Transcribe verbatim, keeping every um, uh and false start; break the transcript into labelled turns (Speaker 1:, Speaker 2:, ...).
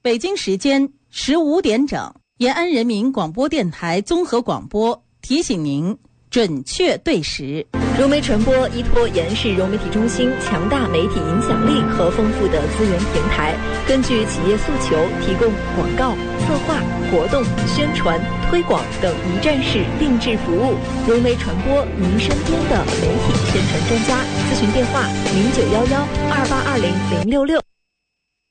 Speaker 1: 北京时间十五点整，延安人民广播电台综合广播提醒您准确对时。
Speaker 2: 融媒传播依托延世融媒体中心强大媒体影响力和丰富的资源平台，根据企业诉求提供广告、策划、活动、宣传、推广等一站式定制服务。融媒传播，您身边的媒体宣传专家。咨询电话：零九幺幺二八二零零六六。